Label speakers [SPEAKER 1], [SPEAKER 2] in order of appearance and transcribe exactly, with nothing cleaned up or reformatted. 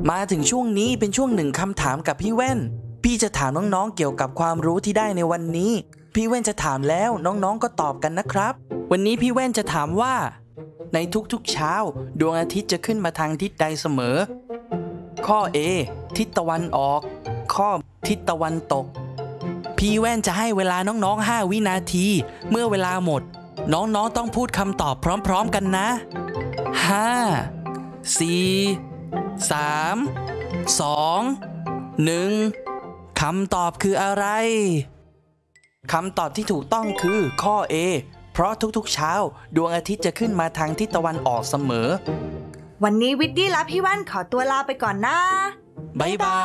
[SPEAKER 1] มาถึงช่วงนี้เป็นช่วงหนึ่งคำถามกับพี่แว่นพี่จะถามน้องๆเกี่ยวกับความรู้ที่ได้ในวันนี้พี่แว่นจะถามแล้วน้องๆก็ตอบกันนะครับวันนี้พี่แว่นจะถามว่าในทุกๆเช้าดวงอาทิตย์จะขึ้นมาทางทิศใดเสมอข้อ A ทิศตะวันออกข้อทิศตะวันตกพี่แว่นจะให้เวลาน้องๆห้าวินาทีเมื่อเวลาหมดน้องๆต้องพูดคำตอบพร้อมๆกันนะห้า สี่ สาม สอง หนึ่งคำตอบคืออะไรคำตอบที่ถูกต้องคือข้อ A เพราะทุกๆเช้าดวงอาทิตย์จะขึ้นมาทางทิศตะวันออกเสมอ
[SPEAKER 2] วันนี้วิดดี้และพี่แว่นขอตัวลาไปก่อนนะ
[SPEAKER 1] บ๊ายบาย